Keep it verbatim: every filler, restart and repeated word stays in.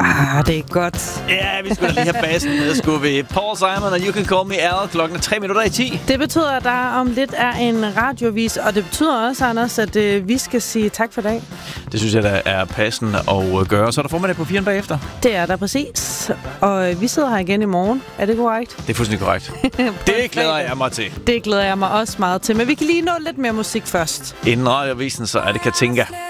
Ah, det er godt. Ja, vi skulle da lige have bassen med, skulle vi. Paul Simon og You Can Call Me Al. Klokken er tre minutter i ti. Det betyder, at der om lidt er en radiovis, og det betyder også, Anders, at øh, vi skal sige tak for i dag. Det synes jeg, der er passende at gøre. Så er der formiddag på firen bagefter. Det er der præcis. Og øh, vi sidder her igen i morgen. Er det korrekt? Det er fuldstændig korrekt. Det glæder jeg mig til. Det glæder jeg mig også meget til. Men vi kan lige nå lidt mere musik først. Inden radiovisen, så er det Katinka.